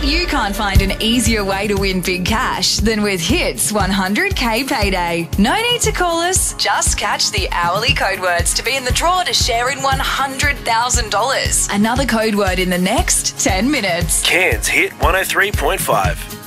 You can't find an easier way to win big cash than with Hits 100k Payday. No need to call us. Just catch the hourly code words to be in the draw to share in $100,000. Another code word in the next 10 minutes. Cairns Hit 103.5.